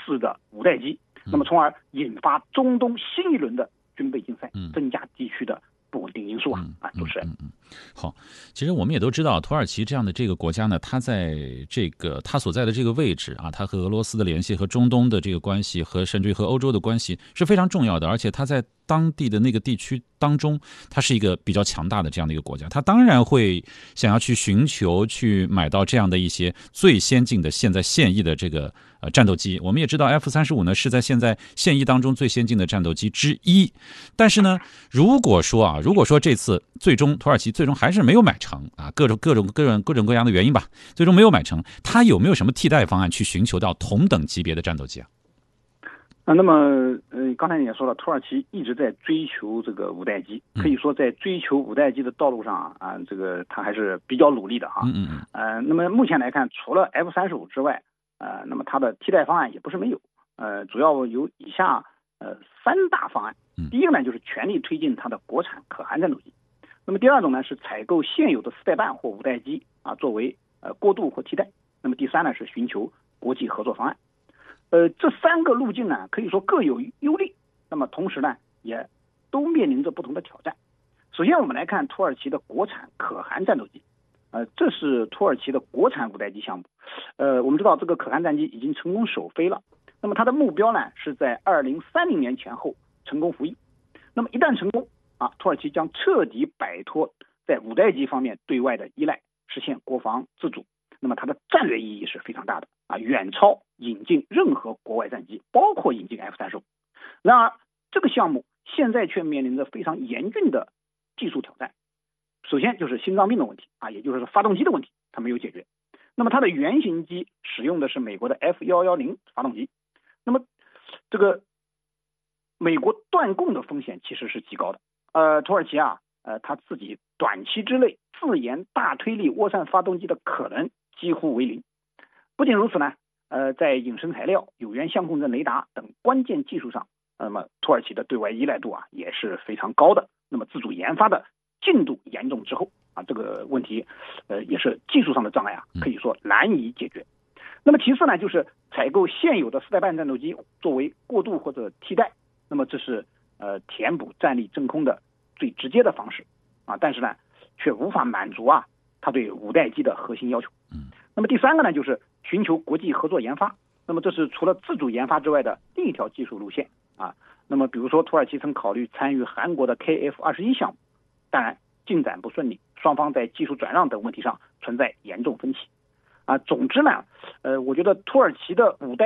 式的五代机，那么从而引发中东新一轮的军备竞赛，增加地区的不稳定因素主持人。 好，其实我们也都知道，土耳其这样的这个国家呢，它在它所在的这个位置它和俄罗斯的联系、和中东的这个关系、甚至于和欧洲的关系是非常重要的，而且它在当地的那个地区当中，它是一个比较强大的这样的一个国家，它当然会想要去寻求去买到这样的一些最先进的现役的这个战斗机。我们也知道 F-35 呢是在现在现役当中最先进的战斗机之一，但是呢，如果说这次土耳其最终还是没有买成各种各样的原因吧，最终没有买成，它有没有什么替代方案去寻求到同等级别的战斗机那么刚才你也说了，土耳其一直在追求这个五代机，可以说在追求五代机的道路上这个它还是比较努力的那么目前来看，除了 F-35 之外，那么它的替代方案也不是没有，主要有以下三大方案。第一个呢，就是全力推进它的国产可汗战斗机。那么第二种呢，是采购现有的4代半或5代机作为过渡或替代。那么第三呢，是寻求国际合作方案。这三个路径呢，可以说各有优劣，那么同时呢，也都面临着不同的挑战。首先我们来看土耳其的国产可汗战斗机，这是土耳其的国产5代机项目。我们知道这个可汗战机已经成功首飞了，那么它的目标呢，是在2030年前后成功服役。那么一旦成功土耳其将彻底摆脱在5代机方面对外的依赖，实现国防自主。那么它的战略意义是非常大的远超引进任何国外战机，包括引进 F-35。然而这个项目现在却面临着非常严峻的技术挑战。首先就是心脏病的问题也就是发动机的问题，它没有解决。那么它的原型机使用的是美国的 F-110发动机，那么这个美国断供的风险其实是极高的。土耳其它自己短期之内自研大推力涡扇发动机的可能几乎为零。不仅如此呢，在隐身材料、有源相控阵雷达等关键技术上，那么土耳其的对外依赖度也是非常高的。那么自主研发的进度严重之后这个问题也是技术上的障碍可以说难以解决。那么其次呢，就是采购现有的4代半战斗机作为过渡或者替代。那么这是填补战力真空的最直接的方式但是呢，却无法满足它对5代机的核心要求。那么第三个呢，就是寻求国际合作研发。那么这是除了自主研发之外的另一条技术路线那么比如说土耳其曾考虑参与韩国的 KF-21项目，当然进展不顺利，双方在技术转让等问题上存在严重分歧总之呢，我觉得土耳其的5代